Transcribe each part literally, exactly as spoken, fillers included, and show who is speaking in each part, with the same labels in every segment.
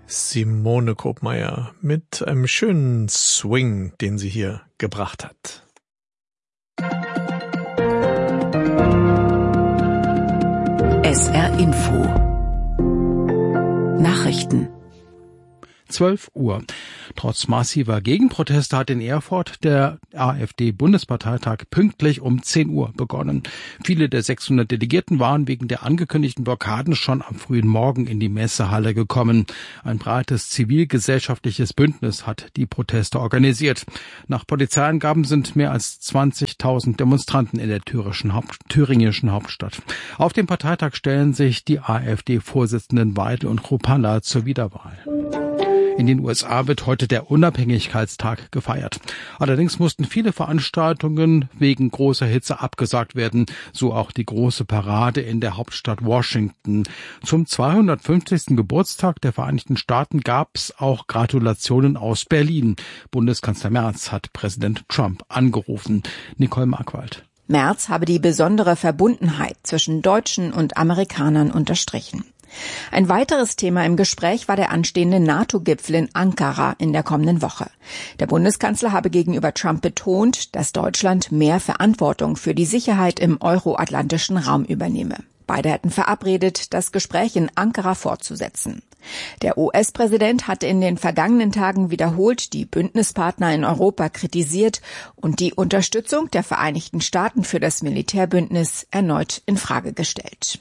Speaker 1: Simone Kopmeier mit einem schönen Swing, den sie hier gebracht hat.
Speaker 2: S R Info Nachrichten
Speaker 3: zwölf Uhr. Trotz massiver Gegenproteste hat in Erfurt der AfD-Bundesparteitag pünktlich um zehn Uhr begonnen. Viele der sechshundert Delegierten waren wegen der angekündigten Blockaden schon am frühen Morgen in die Messehalle gekommen. Ein breites zivilgesellschaftliches Bündnis hat die Proteste organisiert. Nach Polizeiangaben sind mehr als zwanzigtausend Demonstranten in der thüringischen, Haupt- thüringischen Hauptstadt. Auf dem Parteitag stellen sich die AfD-Vorsitzenden Weidel und Kruppalla zur Wiederwahl. In den U S A wird heute der Unabhängigkeitstag gefeiert. Allerdings mussten viele Veranstaltungen wegen großer Hitze abgesagt werden, so auch die große Parade in der Hauptstadt Washington. Zum zweihundertfünfzigsten Geburtstag der Vereinigten Staaten gab es auch Gratulationen aus Berlin. Bundeskanzler Merz hat Präsident Trump angerufen. Nicole Markwald.
Speaker 4: Merz habe die besondere Verbundenheit zwischen Deutschen und Amerikanern unterstrichen. Ein weiteres Thema im Gespräch war der anstehende NATO-Gipfel in Ankara in der kommenden Woche. Der Bundeskanzler habe gegenüber Trump betont, dass Deutschland mehr Verantwortung für die Sicherheit im euroatlantischen Raum übernehme. Beide hätten verabredet, das Gespräch in Ankara fortzusetzen. Der U S-Präsident hatte in den vergangenen Tagen wiederholt die Bündnispartner in Europa kritisiert und die Unterstützung der Vereinigten Staaten für das Militärbündnis erneut in Frage gestellt.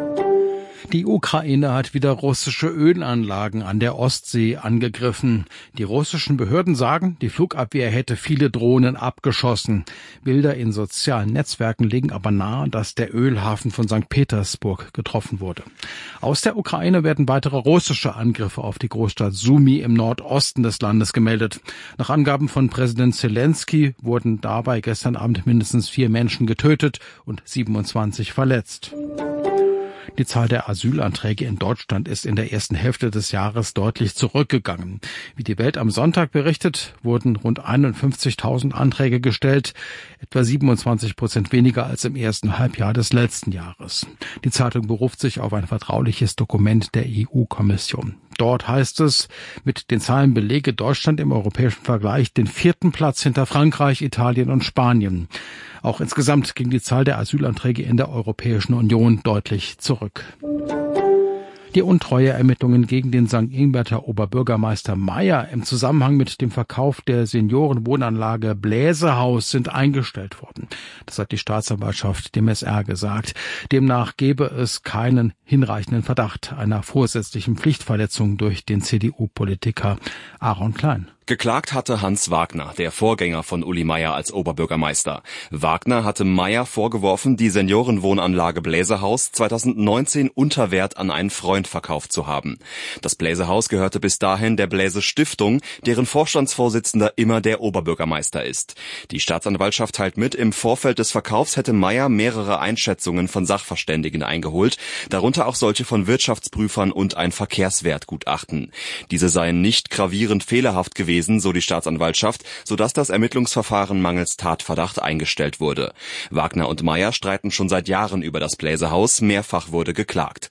Speaker 3: Die Ukraine hat wieder russische Ölanlagen an der Ostsee angegriffen. Die russischen Behörden sagen, die Flugabwehr hätte viele Drohnen abgeschossen. Bilder in sozialen Netzwerken legen aber nahe, dass der Ölhafen von Sankt Petersburg getroffen wurde. Aus der Ukraine werden weitere russische Angriffe auf die Großstadt Sumy im Nordosten des Landes gemeldet. Nach Angaben von Präsident Zelensky wurden dabei gestern Abend mindestens vier Menschen getötet und siebenundzwanzig verletzt. Die Zahl der Asylanträge in Deutschland ist in der ersten Hälfte des Jahres deutlich zurückgegangen. Wie die Welt am Sonntag berichtet, wurden rund einundfünfzigtausend Anträge gestellt, etwa siebenundzwanzig Prozent weniger als im ersten Halbjahr des letzten Jahres. Die Zeitung beruft sich auf ein vertrauliches Dokument der E U-Kommission. Dort heißt es, mit den Zahlen belege Deutschland im europäischen Vergleich den vierten Platz hinter Frankreich, Italien und Spanien. Auch insgesamt ging die Zahl der Asylanträge in der Europäischen Union deutlich zurück. Die Untreueermittlungen gegen den Sankt Ingbert Oberbürgermeister Meyer im Zusammenhang mit dem Verkauf der Seniorenwohnanlage Bläsehaus sind eingestellt worden. Das hat die Staatsanwaltschaft dem S R gesagt. Demnach gebe es keinen hinreichenden Verdacht einer vorsätzlichen Pflichtverletzung durch den C D U-Politiker Aaron Klein.
Speaker 5: Geklagt hatte Hans Wagner, der Vorgänger von Uli Meyer als Oberbürgermeister. Wagner hatte Meyer vorgeworfen, die Seniorenwohnanlage Bläsehaus zweitausendneunzehn unter Wert an einen Freund verkauft zu haben. Das Bläsehaus gehörte bis dahin der Bläse Stiftung, deren Vorstandsvorsitzender immer der Oberbürgermeister ist. Die Staatsanwaltschaft teilt mit, im Vorfeld des Verkaufs hätte Meyer mehrere Einschätzungen von Sachverständigen eingeholt, darunter auch solche von Wirtschaftsprüfern und ein Verkehrswertgutachten. Diese seien nicht gravierend fehlerhaft gewesen, so die Staatsanwaltschaft, sodass das Ermittlungsverfahren mangels Tatverdacht eingestellt wurde. Wagner und Meyer streiten schon seit Jahren über das Bläsehaus, mehrfach wurde geklagt.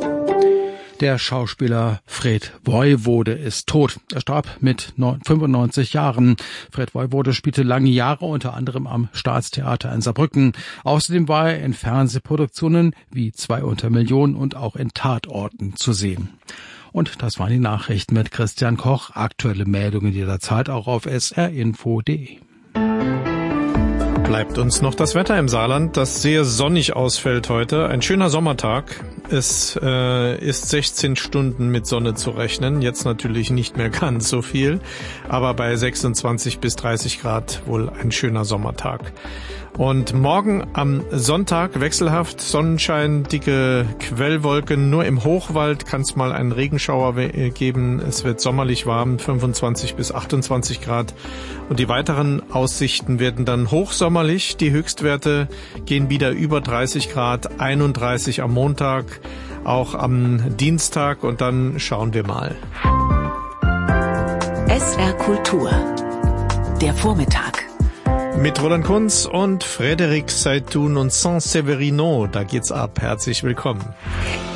Speaker 3: Der Schauspieler Fred Woywode ist tot. Er starb mit fünfundneunzig Jahren. Fred Woywode spielte lange Jahre unter anderem am Staatstheater in Saarbrücken. Außerdem war er in Fernsehproduktionen wie Zwei unter Millionen und auch in Tatorten zu sehen. Und das waren die Nachrichten mit Christian Koch. Aktuelle Meldungen jederzeit auch auf s r info punkt d e.
Speaker 1: Bleibt uns noch das Wetter im Saarland, das sehr sonnig ausfällt heute. Ein schöner Sommertag. Es äh, ist sechzehn Stunden mit Sonne zu rechnen. Jetzt natürlich nicht mehr ganz so viel, aber bei sechsundzwanzig bis dreißig Grad wohl ein schöner Sommertag. Und morgen am Sonntag wechselhaft Sonnenschein, dicke Quellwolken. Nur im Hochwald kann es mal einen Regenschauer geben. Es wird sommerlich warm, fünfundzwanzig bis achtundzwanzig Grad. Und die weiteren Aussichten werden dann hochsommerlich. Die Höchstwerte gehen wieder über dreißig Grad, einunddreißig am Montag, auch am Dienstag. Und dann schauen wir mal.
Speaker 2: S R Kultur. Der Vormittag.
Speaker 1: Mit Roland Kunz und Frédéric Saitoun und Saint-Severino, da geht's ab. Herzlich willkommen.